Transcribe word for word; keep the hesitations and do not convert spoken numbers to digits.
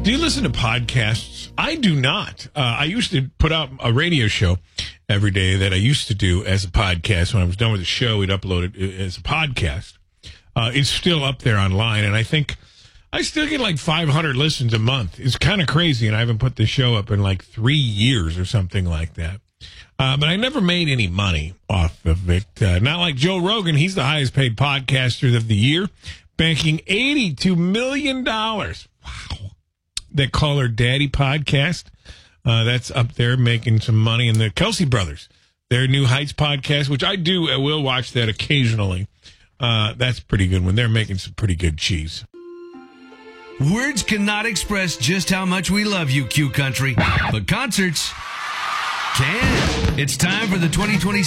Do you listen to podcasts? I do not. Uh, I used to put out a radio show every day that I used to do as a podcast. When I was done with the show, we'd upload it as a podcast. Uh, it's still up there online, and I think I still get like five hundred listens a month. It's kind of crazy, and I haven't put the show up in like three years or something like that. Uh, but I never made any money off of it. Uh, not like Joe Rogan. He's the highest paid podcaster of the year, banking eighty-two million dollars. Wow. That Call Her Daddy podcast, uh, that's up there making some money. And the Kelsey Brothers, their New Heights podcast, which I do, I will watch that occasionally. Uh, that's pretty good when they're making some pretty good cheese. Words cannot express just how much we love you, Q Country, but concerts can. It's time for the twenty twenty